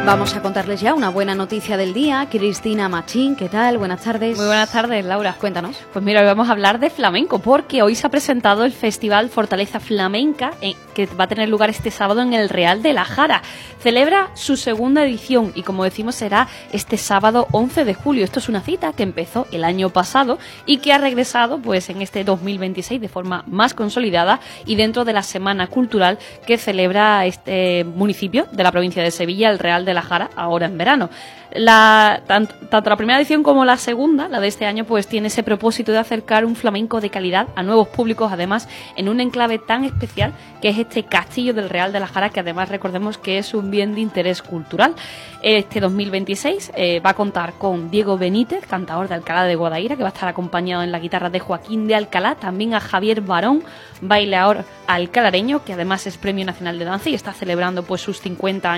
Vamos a contarles ya una buena noticia del día. Cristina Machín, ¿qué tal? Buenas tardes. Muy buenas tardes, Laura. Cuéntanos. Pues mira, hoy vamos a hablar de flamenco, porque hoy se ha presentado el Festival Fortaleza Flamenca, que va a tener lugar este sábado en el Real de la Jara. Celebra su segunda edición y, como decimos, será este sábado 11 de julio. Esto es una cita que empezó el año pasado y que ha regresado pues en este 2026 de forma más consolidada y dentro de la Semana Cultural que celebra este municipio de la provincia de Sevilla, el Real de la Jara, ahora en verano. Tanto la primera edición como la segunda, la de este año, pues tiene ese propósito de acercar un flamenco de calidad a nuevos públicos, además en un enclave tan especial que es este Castillo del Real de la Jara, que además recordemos que es un bien de interés cultural. Este 2026 va a contar con Diego Benítez, cantador de Alcalá de Guadaira, que va a estar acompañado en la guitarra de Joaquín de Alcalá, también a Javier Barón, bailaor alcalareño, que además es Premio Nacional de Danza y está celebrando pues sus 50 años